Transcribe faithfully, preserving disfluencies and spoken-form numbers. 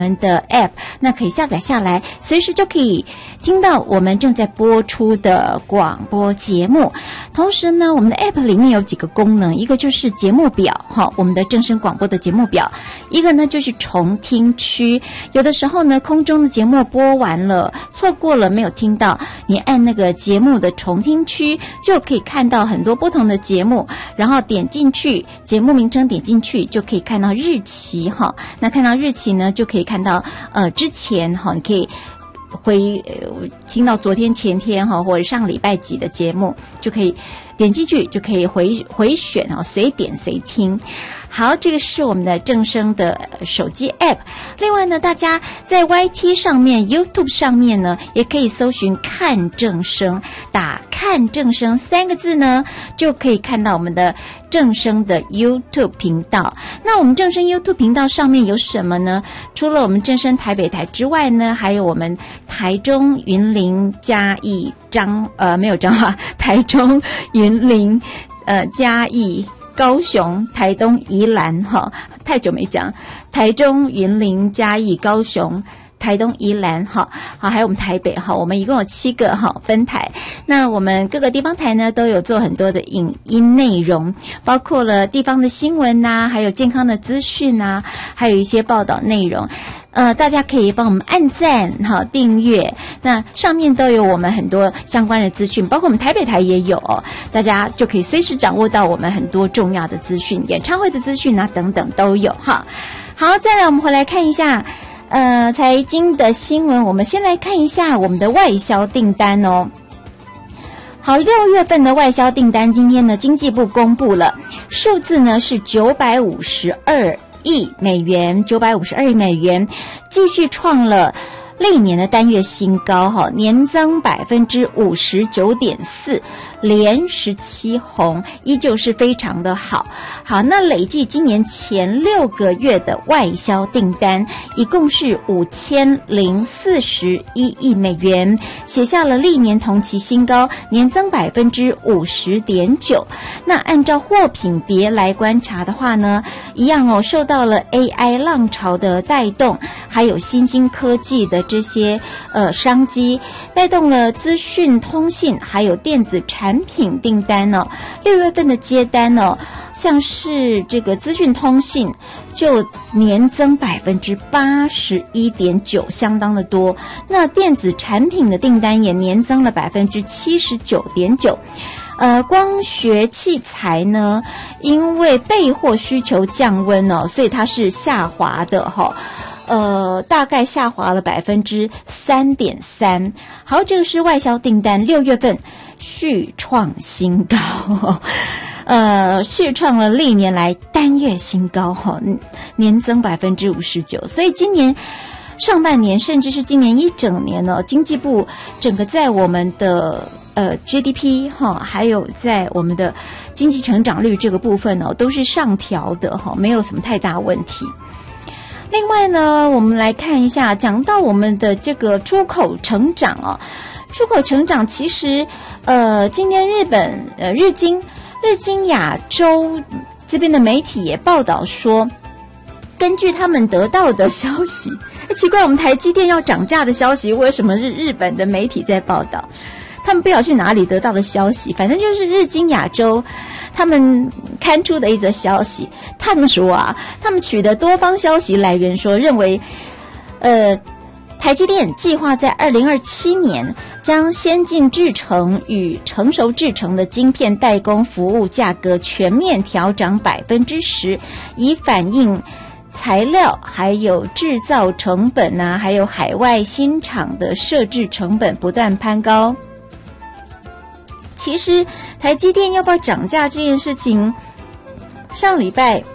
我们的 App， 那可以下载下来，随时就可以听到我们正在播出的广播节目。同时呢，我们的 App 里面有几个功能，一个就是节目表哈，我们的正声广播的节目表；一个呢就是重听区。有的时候呢，空中的节目播完了，错过了没有听到，你按那个节目的重听区，就可以看到很多不同的节目，然后点进去，节目名称点进去就可以看到日期哈。那看到日期呢，就可以看到呃之前哈，你可以回、呃、听到昨天前天哈，或者上礼拜几的节目，就可以点进去就可以回回选哦，随点随听。好，这个是我们的正声的手机 App。 另外呢，大家在 Y T 上面 YouTube 上面呢，也可以搜寻看正声，打看正声三个字呢，就可以看到我们的正声的 YouTube 频道。那我们正声 YouTube 频道上面有什么呢？除了我们正声台北台之外呢，还有我们台中、云林、嘉义、彰呃没有彰化，台中、云林、呃嘉义、高雄、台东、宜兰哈，太久没讲，台中、云林、嘉义、高雄、台东、宜兰哈，好，还有我们台北哈，我们一共有七个哈分台。那我们各个地方台呢，都有做很多的影音内容，包括了地方的新闻呐、啊，还有健康的资讯呐，还有一些报道内容。呃，大家可以帮我们按赞哈，订阅，那上面都有我们很多相关的资讯，包括我们台北台也有、哦，大家就可以随时掌握到我们很多重要的资讯，演唱会的资讯啊等等都有哈。好，再来我们回来看一下呃财经的新闻，我们先来看一下我们的外销订单哦。好，六月份的外销订单，今天呢，经济部公布了数字呢是九百五十二亿美元，九百五十二亿美元，继续创了历年的单月新高哈，年增百分之五十九点四，连十七红，依旧是非常的好。好，那累计今年前六个月的外销订单，一共是五千零四十一亿美元，写下了历年同期新高，年增百分之五十点九。那按照货品别来观察的话呢，一样哦，受到了 A I 浪潮的带动，还有新兴科技的这些呃商机，带动了资讯通信还有电子产品订单哦。六月份的接单哦，像是这个资讯通信就年增百分之八十一点九，相当的多。那电子产品的订单也年增了百分之七十九点九。呃，光学器材呢，因为备货需求降温哦，所以它是下滑的哈、哦。呃，大概下滑了百分之三点三。好，这个是外销订单，六月份续创新高，呃，续创了历年来单月新高哈，年增百分之五十九。所以今年上半年，甚至是今年一整年呢，经济部整个在我们的呃 G D P 哈，还有在我们的经济成长率这个部分呢，都是上调的哈，没有什么太大问题。另外呢，我们来看一下，讲到我们的这个出口成长哦，出口成长其实，呃，今天日本呃日经日经亚洲这边的媒体也报道说，根据他们得到的消息，奇怪，我们台积电要涨价的消息，为什么日日本的媒体在报道？他们不知道去哪里得到的消息，反正就是日经亚洲他们刊出的一则消息，他们说啊，他们取得多方消息来源说，认为呃台积电计划在二零二七年将先进制程与成熟制程的晶片代工服务价格全面调涨百分之十，以反映材料还有制造成本啊，还有海外新厂的设置成本不断攀高。其实台积电要不要涨价这件事情，上礼拜